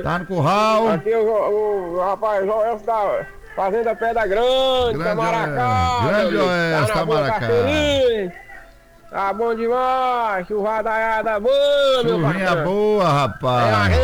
Tá no curral. Aqui o rapaz Joel da Fazenda Pedra Grande, Tamaracá. Grande Oeste, Tamaracá. Tá bom demais, churradaiada boa, meu parceiro. Chuvinha boa, rapaz.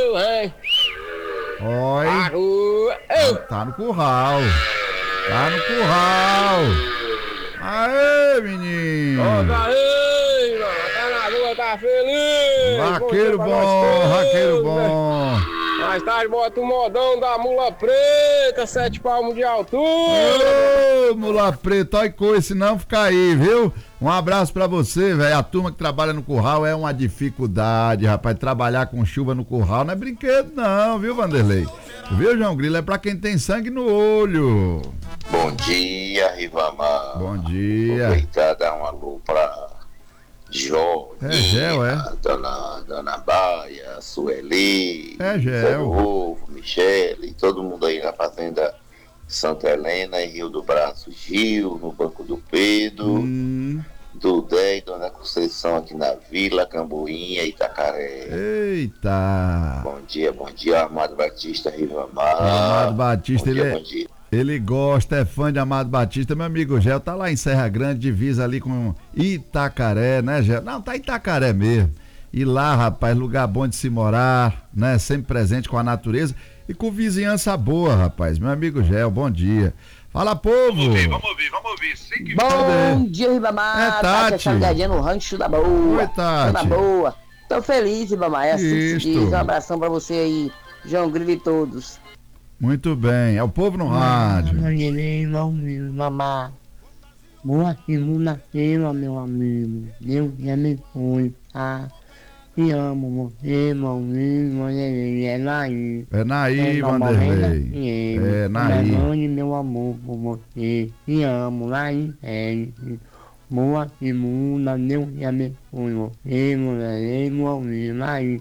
Oi. Tá no curral. Tá no curral. Aê, menino. Aí, mano. Tá na rua, tá feliz. Vaqueiro bom, vaqueiro bom. Mais tarde bota o modão da mula preta, 7 palmos de altura. Ô, mula preta, olha coisa, senão fica aí, viu? Um abraço pra você, velho. A turma que trabalha no curral é uma dificuldade, rapaz. Trabalhar com chuva no curral não é brinquedo não, viu, Vanderlei? Viu, João Grilo? É pra quem tem sangue no olho. Bom dia, Rivamar. Bom dia. Aproveitar dar um alô pra Jó, Gel, é? Dona Baia, Sueli, Zé Gel. Ovo, Michele, todo mundo aí na Fazenda Santa Helena e Rio do Braço, Gil, no Banco do Pedro, Dudé e Dona Conceição aqui na Vila, Camboinha, Itacaré. Eita! Bom dia, Amado Batista, Rivamar. Amado Batista, bom dia. Ele gosta, é fã de Amado Batista. Meu amigo Gel tá lá em Serra Grande, divisa ali com Itacaré, né, Gel? Não, tá Itacaré mesmo. E lá, rapaz, lugar bom de se morar, né? Sempre presente com a natureza e com vizinhança boa, rapaz. Meu amigo Gel, bom dia. Fala, povo! Vamos ouvir. Bom dia, Ribamar. Tati. Tá ligadinha no rancho da boa. Oi, Tati. Tá na boa. Tô feliz, Ribamar. É assim que se Isto. diz. Um abração pra você aí, João Grilo e todos. Muito bem, é o povo no rádio. Mamá. Boa segunda-feira, meu amigo. Deus te abençoe, tá? Te amo, você, meu amigo. É Naí. É Naí, Vanderlei. É Naí. Perdone meu amor por você. Te amo, Naí. Boa segunda, Deus te abençoe. Você, meu amigo, Naí.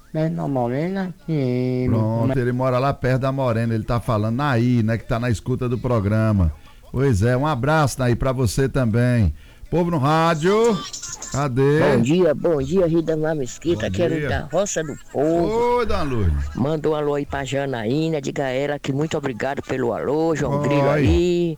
Pronto, ele mora lá perto da Morena, ele tá falando Naí, né, que tá na escuta do programa. Pois é, um abraço, Naí, pra você também. Povo no rádio, cadê? Bom dia, Ribamar Mesquita, quero da Roça do Povo. Oi, Dona Lourdes. Manda um alô aí pra Janaína, diga a ela que muito obrigado pelo alô, João Oi. Grilo aí.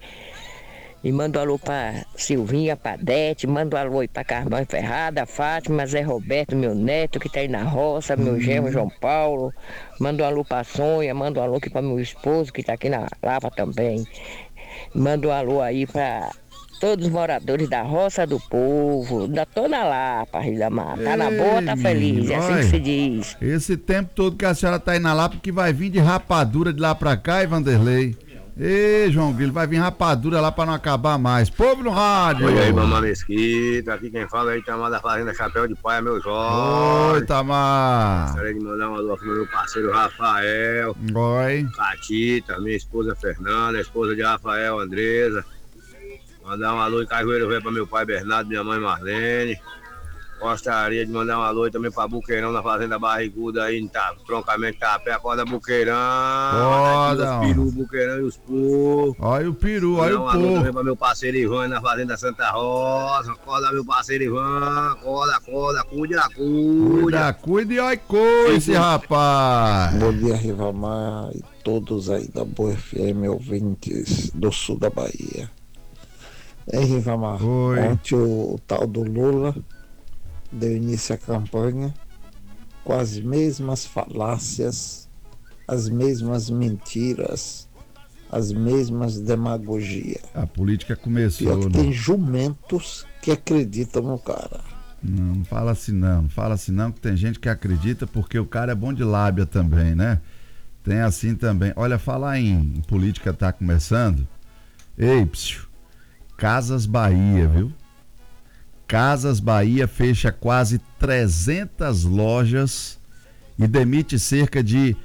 E manda um alô pra Silvinha, pra Dete, manda um alô aí pra Carmão Ferrada, Fátima, Zé Roberto, meu neto que tá aí na roça, meu genro João Paulo. Manda um alô pra Sonha, manda um alô aqui pra meu esposo que tá aqui na Lava também. Manda um alô aí pra todos os moradores da Roça do Povo. Ainda tô na Lapa, Ribamar. Tá na boa, tá feliz, é assim que se diz. Esse tempo todo que a senhora tá aí na Lapa, que vai vir de rapadura de lá pra cá, hein, Vanderlei? Ei, João Grilo, vai vir rapadura lá pra não acabar mais. Povo no rádio! Oi aí, Mamãe Mesquita, aqui quem fala aí, Tamar da Fazenda Chapéu de Paia, meu Jorge. Oi, Tamar! Gostaria de mandar um alô aqui pro meu parceiro Rafael. Oi. Catita, minha esposa Fernanda, a esposa de Rafael, Andresa. Mandar um alô em Cajueiro Velho pra meu pai Bernardo, minha mãe Marlene. Gostaria de mandar um alô também pra Buqueirão, na Fazenda Barriguda aí, tá, troncamento Tapé, acorda Buqueirão. Acorda, os peru, Buqueirão e os porcos. Olha o peru, olha o Um alô também porco. pra meu parceiro Ivan na Fazenda Santa Rosa. Acorda, meu parceiro Ivan. Acorda, Cuida e olha coisa, rapaz. Bom dia, Rivamar e todos aí da Boa FM, ouvintes do sul da Bahia. Rivamar, Oi. ontem o tal do Lula deu início à campanha com as mesmas falácias, as mesmas mentiras, as mesmas demagogias. A política começou, Pior que né? tem jumentos que acreditam no cara. Não fala assim não, que tem gente que acredita porque o cara é bom de lábia também, né? Tem assim também. Olha, falar em política tá começando. Ei, psiu, Casas Bahia, viu? Casas Bahia fecha quase 300 lojas e demite cerca de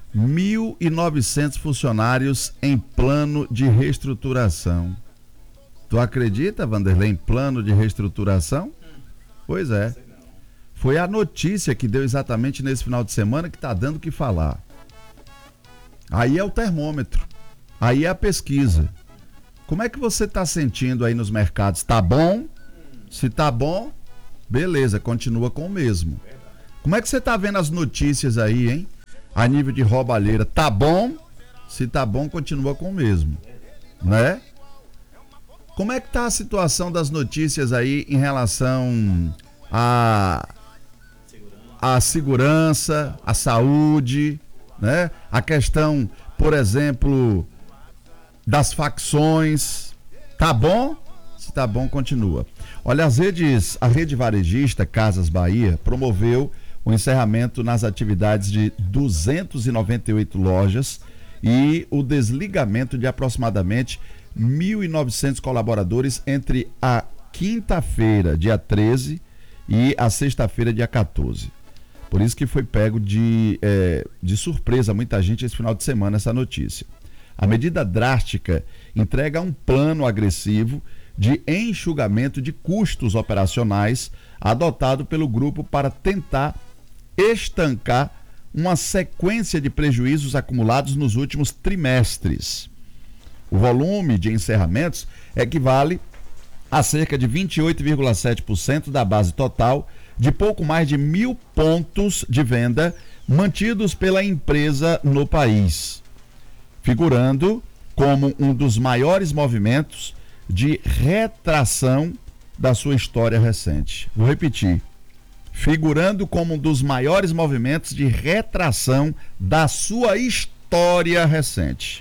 1.900 funcionários em plano de reestruturação. Tu acredita, Vanderlei, em plano de reestruturação? Pois é. Foi a notícia que deu exatamente nesse final de semana que tá dando o que falar. Aí é o termômetro. Aí é a pesquisa. Como é que você tá sentindo aí nos mercados? Tá bom? Se tá bom, beleza, continua com o mesmo. Como é que você tá vendo as notícias aí, hein? a nível de roubalheira. Tá bom? Se tá bom, continua com o mesmo, né? Como é que tá a situação das notícias aí em relação à segurança, à saúde, né? A questão, por exemplo, das facções. Tá bom? Se tá bom, continua. Olha, a rede varejista Casas Bahia promoveu o encerramento nas atividades de 298 lojas e o desligamento de aproximadamente 1.900 colaboradores entre a quinta-feira, dia 13, e a sexta-feira, dia 14. Por isso que foi pego de surpresa muita gente esse final de semana essa notícia. A medida drástica entrega um plano agressivo de enxugamento de custos operacionais adotado pelo grupo para tentar estancar uma sequência de prejuízos acumulados nos últimos trimestres. O volume de encerramentos equivale a cerca de 28,7% da base total de pouco mais de 1.000 pontos de venda mantidos pela empresa no país, figurando como um dos maiores movimentos de retração da sua história recente. Vou repetir. Figurando como um dos maiores movimentos de retração da sua história recente.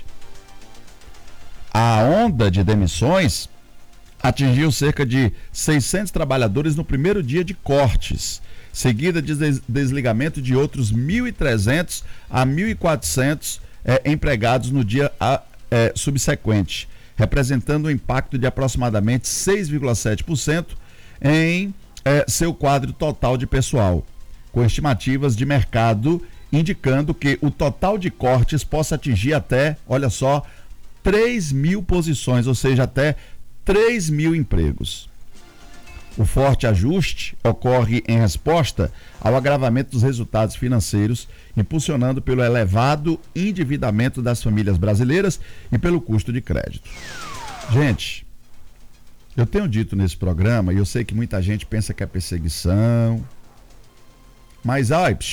A onda de demissões atingiu cerca de 600 trabalhadores no primeiro dia de cortes, seguida de desligamento de outros 1.300 a 1.400 empregados no dia subsequente, representando um impacto de aproximadamente 6,7% em seu quadro total de pessoal, com estimativas de mercado indicando que o total de cortes possa atingir até, olha só, 3.000 posições, ou seja, até 3.000 empregos. O forte ajuste ocorre em resposta ao agravamento dos resultados financeiros, impulsionado pelo elevado endividamento das famílias brasileiras e pelo custo de crédito. Gente, eu tenho dito nesse programa, e eu sei que muita gente pensa que é perseguição, mas,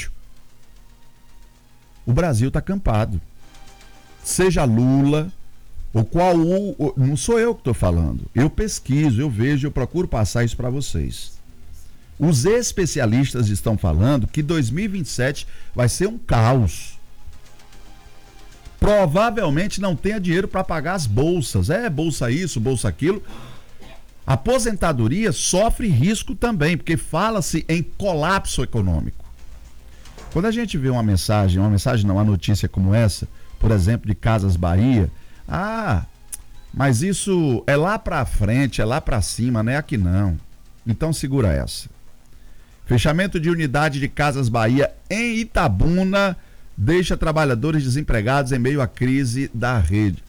o Brasil está acampado. Seja Lula, não sou eu que estou falando, eu pesquiso, eu vejo, eu procuro passar isso para vocês. Os especialistas estão falando que 2027 vai ser um caos. Provavelmente não tenha dinheiro para pagar as bolsas, bolsa isso, bolsa aquilo. A aposentadoria sofre risco também, porque fala-se em colapso econômico. Quando a gente vê uma notícia como essa, por exemplo, de Casas Bahia, mas isso é lá pra frente, é lá pra cima, não é aqui não. Então segura essa. Fechamento de unidade de Casas Bahia em Itabuna deixa trabalhadores desempregados em meio à crise da rede.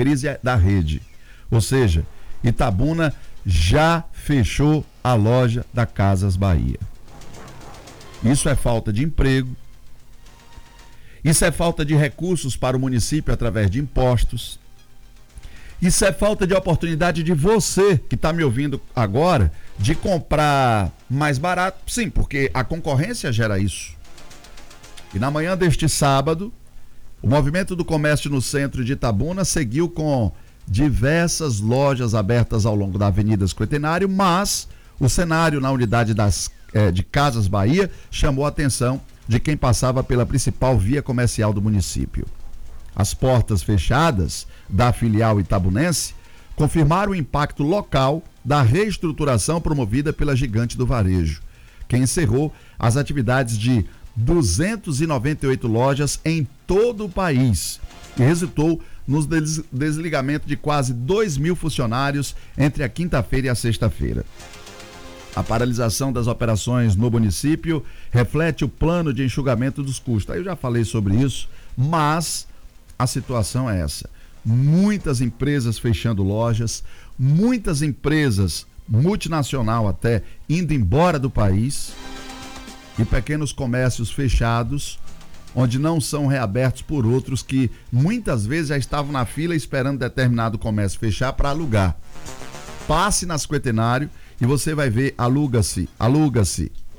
Ou seja, Itabuna já fechou a loja da Casas Bahia. Isso é falta de emprego. Isso é falta de recursos para o município através de impostos. Isso é falta de oportunidade de você, que está me ouvindo agora, de comprar mais barato. Sim, porque a concorrência gera isso. E na manhã deste sábado, o movimento do comércio no centro de Itabuna seguiu com diversas lojas abertas ao longo da Avenida Cinquentenário, mas o cenário na unidade de Casas Bahia chamou a atenção de quem passava pela principal via comercial do município. As portas fechadas da filial itabunense confirmaram o impacto local da reestruturação promovida pela gigante do varejo, que encerrou as atividades de 298 lojas em todo o país e resultou no desligamento de quase 2.000 funcionários entre a quinta-feira e a sexta-feira. A paralisação das operações no município reflete o plano de enxugamento dos custos. Eu já falei sobre isso, mas a situação é essa. Muitas empresas fechando lojas, muitas empresas multinacional até indo embora do país e pequenos comércios fechados, onde não são reabertos por outros que muitas vezes já estavam na fila esperando determinado comércio fechar para alugar. Passe na Cinquentenário e você vai ver, aluga-se.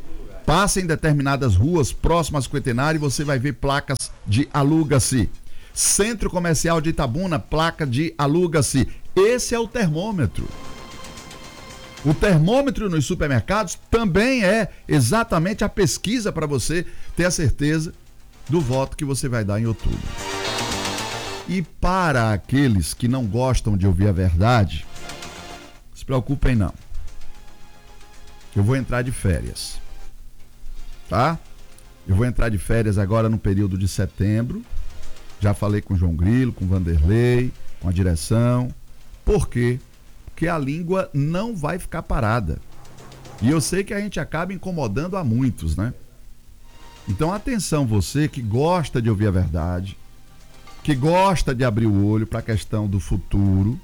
Passe em determinadas ruas próximas ao Cinquentenário e você vai ver placas de aluga-se. Centro Comercial de Itabuna, placa de aluga-se. Esse é o termômetro. O termômetro nos supermercados também é exatamente a pesquisa para você ter a certeza do voto que você vai dar em outubro. E para aqueles que não gostam de ouvir a verdade, não se preocupem não. Eu vou entrar de férias, tá? Eu vou entrar de férias agora no período de setembro. Já falei com o João Grilo, com o Vanderlei, com a direção. Por quê? Porque a língua não vai ficar parada. E eu sei que a gente acaba incomodando a muitos, né? Então atenção, você que gosta de ouvir a verdade, que gosta de abrir o olho para a questão do futuro,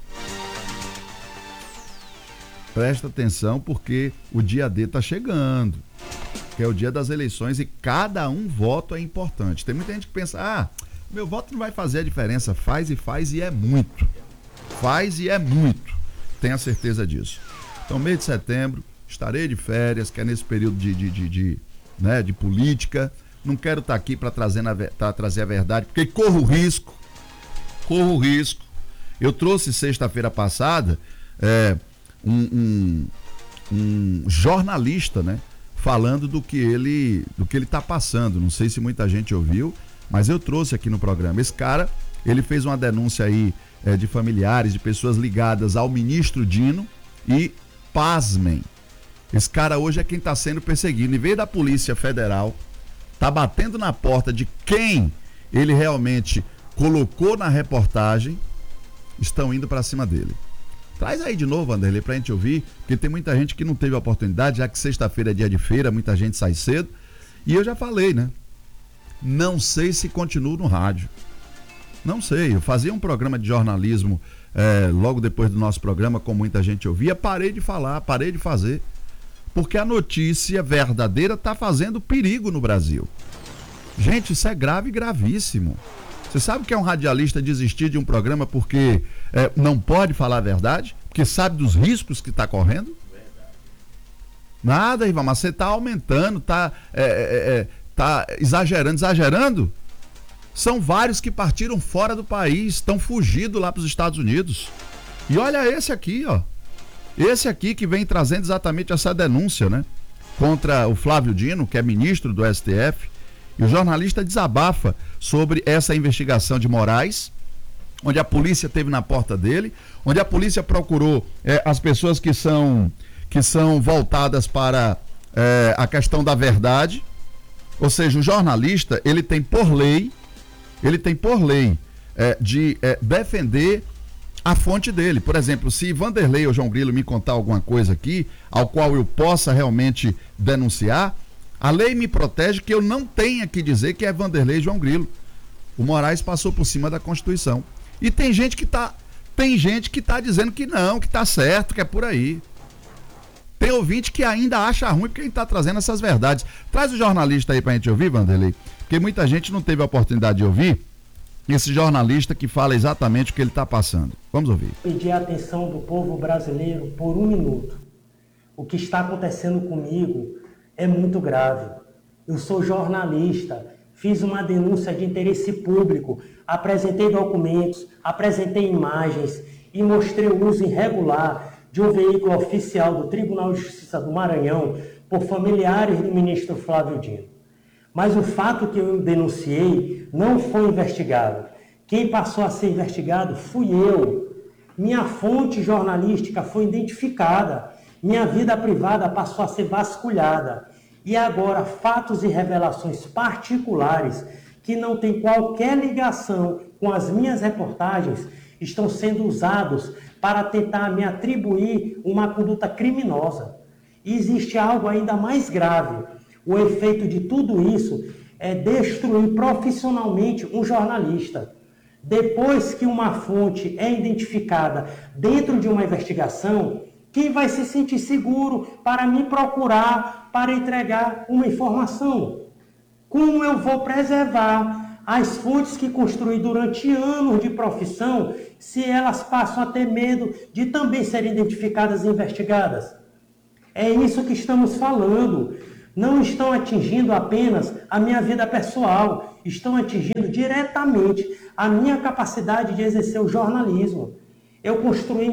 presta atenção porque o dia D está chegando, que é o dia das eleições e cada voto é importante. Tem muita gente que pensa, meu voto não vai fazer a diferença. Faz e é muito. Faz e é muito. Tenha certeza disso. Então, mês de setembro, estarei de férias, que é nesse período de política. Não quero estar aqui para trazer a verdade, porque corro risco. Eu trouxe sexta-feira passada um jornalista, né, falando do que ele está passando. Não sei se muita gente ouviu, mas eu trouxe aqui no programa. Esse cara, ele fez uma denúncia aí de familiares, de pessoas ligadas ao ministro Dino e, pasmem, esse cara hoje é quem está sendo perseguido. Em vez da Polícia Federal tá batendo na porta de quem ele realmente colocou na reportagem, estão indo para cima dele. Traz aí de novo, Vanderlei, pra gente ouvir, porque tem muita gente que não teve a oportunidade, já que sexta-feira é dia de feira, muita gente sai cedo. E eu já falei, né? Não sei se continuo no rádio. Não sei, eu fazia um programa de jornalismo logo depois do nosso programa, como muita gente ouvia, parei de falar, parei de fazer. Porque a notícia verdadeira está fazendo perigo no Brasil. Gente, isso é grave e gravíssimo. Você sabe que é um radialista desistir de um programa porque não pode falar a verdade? Porque sabe dos riscos que está correndo? Nada, Ivan, mas você está aumentando, está exagerando. São vários que partiram fora do país, estão fugindo lá para os Estados Unidos. E olha esse aqui, ó. Esse aqui que vem trazendo exatamente essa denúncia, né? Contra o Flávio Dino, que é ministro do STF. E o jornalista desabafa sobre essa investigação de Moraes, onde a polícia esteve na porta dele, onde a polícia procurou as pessoas que são voltadas para a questão da verdade. Ou seja, o jornalista, ele tem por lei de defender a fonte dele. Por exemplo, se Vanderlei ou João Grilo me contar alguma coisa aqui, ao qual eu possa realmente denunciar, a lei me protege que eu não tenha que dizer que é Vanderlei e João Grilo. O Moraes passou por cima da Constituição. E tem gente que tá dizendo que não, que tá certo, que é por aí. Tem ouvinte que ainda acha ruim porque a gente tá trazendo essas verdades. Traz o jornalista aí pra gente ouvir, Vanderlei, porque muita gente não teve a oportunidade de ouvir esse jornalista que fala exatamente o que ele está passando. Vamos ouvir. Pedir a atenção do povo brasileiro por 1 minuto. O que está acontecendo comigo é muito grave. Eu sou jornalista, fiz uma denúncia de interesse público, apresentei documentos, apresentei imagens e mostrei o uso irregular de um veículo oficial do Tribunal de Justiça do Maranhão por familiares do ministro Flávio Dino. Mas o fato que eu denunciei não foi investigado. Quem passou a ser investigado fui eu. Minha fonte jornalística foi identificada. Minha vida privada passou a ser vasculhada. E agora, fatos e revelações particulares que não têm qualquer ligação com as minhas reportagens estão sendo usados para tentar me atribuir uma conduta criminosa. E existe algo ainda mais grave. O efeito de tudo isso é destruir profissionalmente um jornalista. Depois que uma fonte é identificada dentro de uma investigação, quem vai se sentir seguro para me procurar, para entregar uma informação? Como eu vou preservar as fontes que construí durante anos de profissão se elas passam a ter medo de também serem identificadas e investigadas? É isso que estamos falando. não estão atingindo apenas a minha vida pessoal, estão atingindo diretamente a minha capacidade de exercer o jornalismo. Eu construí